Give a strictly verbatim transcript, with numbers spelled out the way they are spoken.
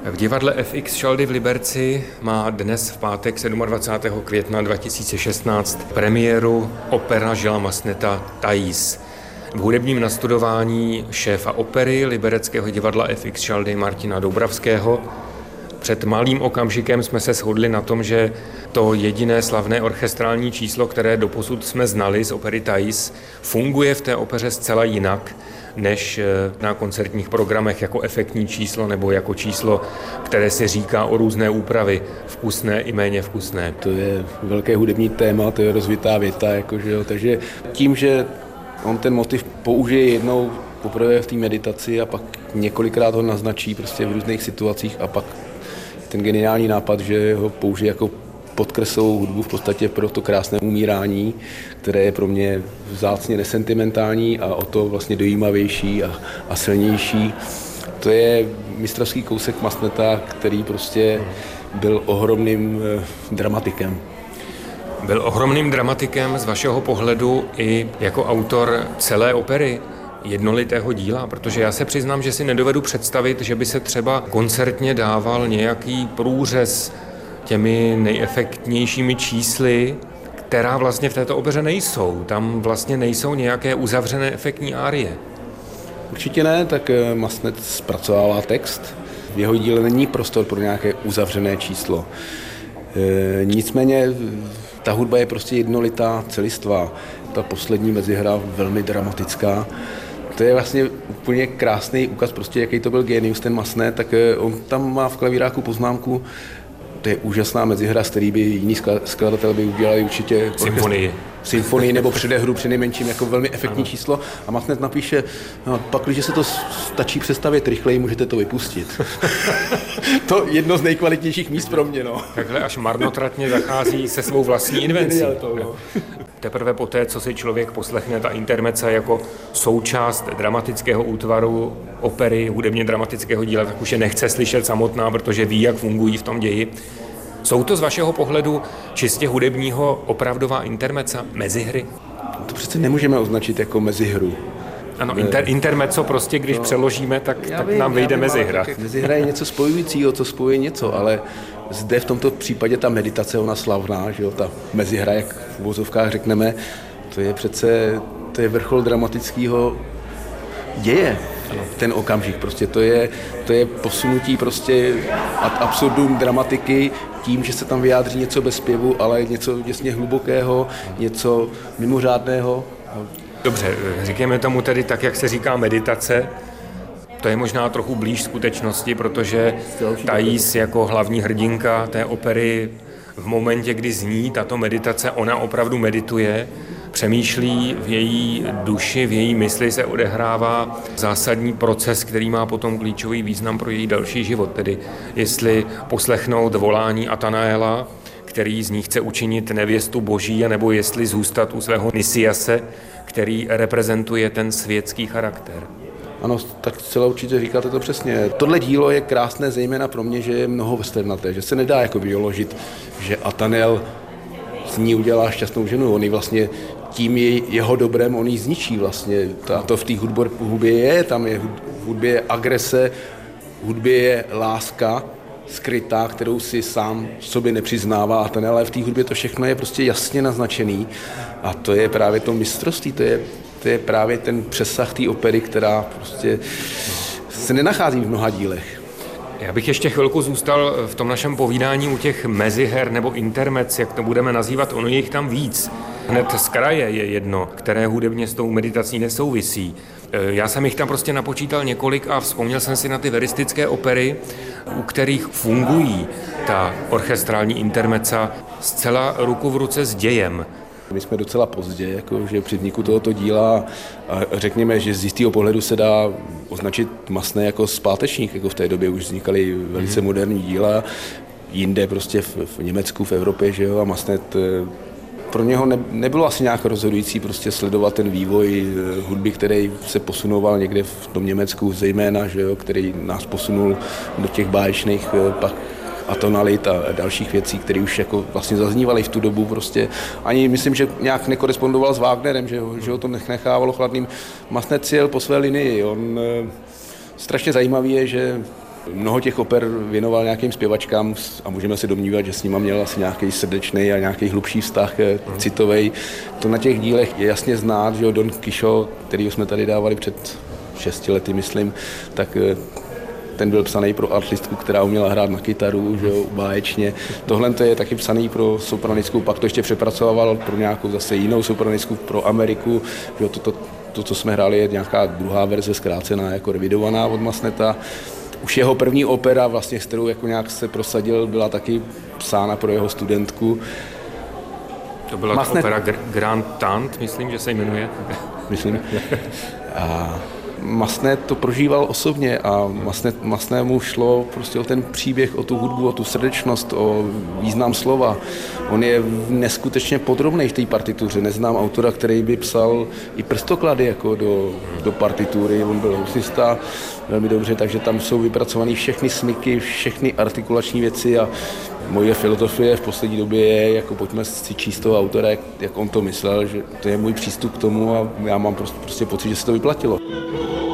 V divadle F X Šaldy v Liberci má dnes v pátek dvacátého sedmého května dva tisíce šestnáct premiéru opera Žila Masneta Thais. V hudebním nastudování šéfa opery libereckého divadla F X Šaldy Martina Doubravského. Před malým okamžikem jsme se shodli na tom, že to jediné slavné orchestrální číslo, které doposud jsme znali z opery Thais, funguje v té opeře zcela jinak než na koncertních programech jako efektní číslo nebo jako číslo, které se říká o různé úpravy, vkusné i méně vkusné. To je velké hudební téma, to je rozvitá věta, jakože, jo. Takže tím, že on ten motiv použije jednou poprvé v té meditaci a pak několikrát ho naznačí prostě v různých situacích a pak ten geniální nápad, že ho použije jako podkreslovou hudbu v podstatě pro to krásné umírání, které je pro mě vzácně nesentimentální a o to vlastně dojímavější a, a silnější. To je mistrovský kousek Masneta, který prostě byl ohromným eh, dramatikem. Byl ohromným dramatikem z vašeho pohledu i jako autor celé opery, jednolitého díla, protože já se přiznám, že si nedovedu představit, že by se třeba koncertně dával nějaký průřez těmi nejefektnějšími čísly, která vlastně v této opeře nejsou. Tam vlastně nejsou nějaké uzavřené efektní árie. Určitě ne, tak Masnet zpracovává text. V jeho díle není prostor pro nějaké uzavřené číslo. E, nicméně ta hudba je prostě jednolitá, celistvá. Ta poslední mezihra velmi dramatická. To je vlastně úplně krásný úkaz, prostě jaký to byl génius ten Masnet, tak on tam má v klavíráku poznámku. To je úžasná mezihra, z který by jiný skladatel by udělali určitě symfonii. Symfonii nebo předehru přinejmenším jako velmi efektní ano. Číslo a Masnet napíše, no, pak, když se to stačí přestavět rychleji, můžete to vypustit. To jedno z nejkvalitnějších míst pro mě. No. Takhle až marnotratně zachází se svou vlastní invencí. No. Teprve poté, co si člověk poslechne ta intermezza jako součást dramatického útvaru opery, hudebně dramatického díla, tak už je nechce slyšet samotná, protože ví, jak fungují v tom ději. Jsou to z vašeho pohledu čistě hudebního opravdová intermezza, mezihry? To přece nemůžeme označit jako mezihru. Ano, inter, intermezzo prostě, když no, přeložíme, tak, tak vím, nám vyjde mezihra. Mezihra je něco spojujícího, co spojuje něco, ale zde v tomto případě ta meditace, ona slavná, že jo, ta mezihra, jak v uvozovkách řekneme, to je přece, to je vrchol dramatického děje. Ano. Ten okamžik, prostě to je, to je posunutí prostě ad absurdum dramatiky tím, že se tam vyjádří něco bez zpěvu, ale něco děsně hlubokého, něco mimořádného. Dobře, říkáme tomu tedy tak, jak se říká meditace. To je možná trochu blíž skutečnosti, protože Thais jako hlavní hrdinka té opery v momentě, kdy zní tato meditace, ona opravdu medituje, přemýšlí, v její duši, v její mysli se odehrává zásadní proces, který má potom klíčový význam pro její další život. Tedy jestli poslechnout volání Atanaela, který z ní chce učinit nevěstu boží, nebo jestli zůstat u svého Nisiase, který reprezentuje ten světský charakter. Ano, tak celé určitě říkáte to přesně. Tohle dílo je krásné zejména pro mě, že je mnohovrstevnaté, že se nedá jako vyložit, že Atanael z ní udělá šťastnou ženu. On ji vlastně tím je, jeho dobrem, on ji zničí vlastně. A to v té hudbě je, tam je v hudbě je agrese, v hudbě je láska skrytá, kterou si sám sobě nepřiznává Atanael, ale v té hudbě to všechno je prostě jasně naznačený. A to je právě to mistrovství, to je To je právě ten přesah té opery, která prostě se nenachází v mnoha dílech. Já bych ještě chvilku zůstal v tom našem povídání u těch meziher nebo intermec, jak to budeme nazývat, ono je jich tam víc. Hned z kraje je jedno, které hudebně s tou meditací nesouvisí. Já jsem jich tam prostě napočítal několik a vzpomněl jsem si na ty veristické opery, u kterých fungují ta orchestrální intermezza zcela ruku v ruce s dějem. My jsme docela pozdě, jako, že při vzniku tohoto díla a řekněme, že z jistého pohledu se dá označit Masné jako zpátečník, jako v té době už vznikaly velice moderní díla, jinde prostě v, v Německu, v Evropě, že jo, a Masnet pro něho ne, nebylo asi nějak rozhodující prostě sledovat ten vývoj hudby, který se posunoval někde v tom Německu zejména, že jo, který nás posunul do těch báječných pak atonalit a dalších věcí, které už jako vlastně zaznívaly v tu dobu prostě. Ani myslím, že nějak nekorespondoval s Wagnerem, že ho, že ho to nechávalo chladným. Masnet jel po své linii. On strašně zajímavý je, že Mnoho těch oper věnoval nějakým zpěvačkám a můžeme se domnívat, že s nima měl asi nějaký srdečný a nějaký hlubší vztah, citovej. To na těch dílech je jasně znát, že Don Quixote, který jsme tady dávali před šesti lety, myslím, tak ten byl psaný pro artistku, která uměla hrát na kytaru, že jo, báječně. Tohle to je taky psaný pro sopranickou, pak to ještě přepracovával pro nějakou zase jinou sopranickou, pro Ameriku. Že jo, to, to, to, co jsme hráli, je nějaká druhá verze, zkrácená, jako revidovaná od Masseneta. Už jeho první opera, vlastně, s kterou jako nějak se prosadil, byla taky psána pro jeho studentku. To byla Massenet... opera Grand Tante, myslím, že se jmenuje. Myslím. A Massenet to prožíval osobně a Massenému šlo prostě o ten příběh, o tu hudbu, o tu srdečnost, o význam slova. On je neskutečně podrobný v té partituře. Neznám autora, který by psal i prstoklady jako do, do partitury. On byl husista velmi dobře, takže tam jsou vypracované všechny smyky, všechny artikulační věci a moje filozofie v poslední době je, jako pojďme si číst toho autora, jak, jak on to myslel, že to je můj přístup k tomu a já mám prostě, prostě pocit, že se to vyplatilo.